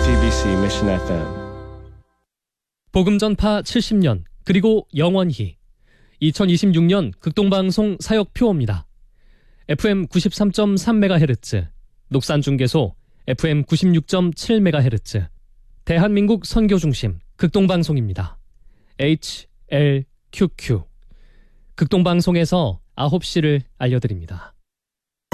JTBC Mission FM. 복음 전파 70년 그리고 영원히 2026년 극동방송 사역표입니다. FM 93.3MHz, 녹산중계소 FM 96.7MHz, 대한민국 선교중심 극동방송입니다. HLQQ. 극동방송에서 9시를 알려드립니다.